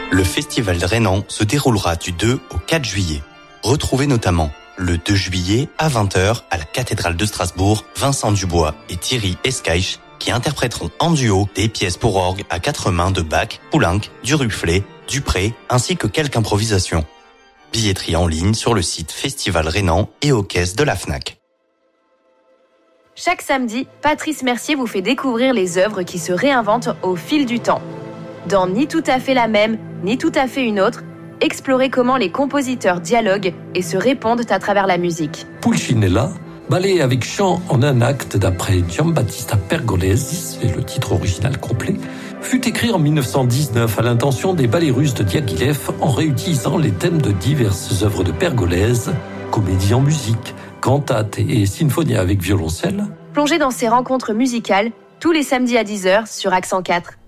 Le festival Rhénan se déroulera du 2 au 4 juillet. Retrouvez notamment le 2 juillet à 20h à la cathédrale de Strasbourg, Vincent Dubois et Thierry Escaich qui interpréteront en duo des pièces pour orgue à 4 mains de Bach, Poulenc, Duruflé, Dupré ainsi que quelques improvisations. Billetterie en ligne sur le site Festival Rhénan et aux caisses de la Fnac. Chaque samedi, Patrice Mercier vous fait découvrir les œuvres qui se réinventent au fil du temps. Dans Ni tout à fait la même, ni tout à fait une autre, explorez comment les compositeurs dialoguent et se répondent à travers la musique. Pulcinella, ballet avec chant en un acte d'après Giambattista Pergolesi, c'est le titre original complet, fut écrit en 1919 à l'intention des ballets russes de Diaghilev en réutilisant les thèmes de diverses œuvres de Pergolèse, comédie en musique, cantate et symphonie avec violoncelle. Plongez dans ces rencontres musicales tous les samedis à 10h sur Accent 4.